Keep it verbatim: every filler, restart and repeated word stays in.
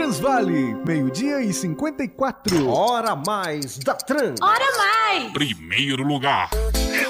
Transvale, meio-dia e cinquenta e quatro. Hora mais da Trans. Hora mais! Primeiro lugar.